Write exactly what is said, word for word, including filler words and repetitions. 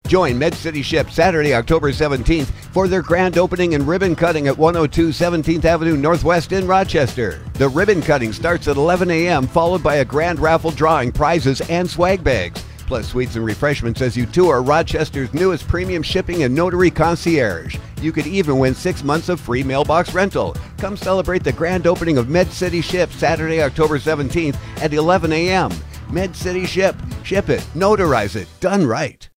Join Med City Ship Saturday, October seventeenth for their grand opening and ribbon cutting at one oh two seventeenth Avenue Northwest in Rochester. The ribbon cutting starts at eleven a m followed by a grand raffle drawing prizes and swag bags, plus sweets and refreshments as you tour Rochester's newest premium shipping and notary concierge. You could even win six months of free mailbox rental. Come celebrate the grand opening of Med City Ship Saturday, October seventeenth at eleven a m Med City Ship. Ship it, notarize it, done right.